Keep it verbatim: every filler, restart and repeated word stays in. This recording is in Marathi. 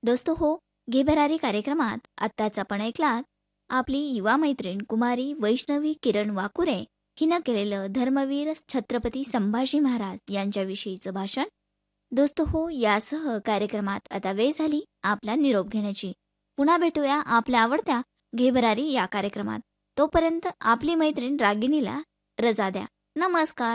दोस्तो हो, घे कार्यक्रमात आत्ताच आपण ऐकलात आपली युवा मैत्रीण कुमारी वैष्णवी किरण वाकुरे हिनं केलेलं धर्मवीर छत्रपती संभाजी महाराज यांच्याविषयीचं भाषण. दोस्तो हो, यासह कार्यक्रमात आता वेळ झाली आपला निरोप घेण्याची. पुन्हा भेटूया आपल्या आवडत्या घे या कार्यक्रमात. तोपर्यंत आपली मैत्रीण रागिनीला रजा द्या. नमस्कार.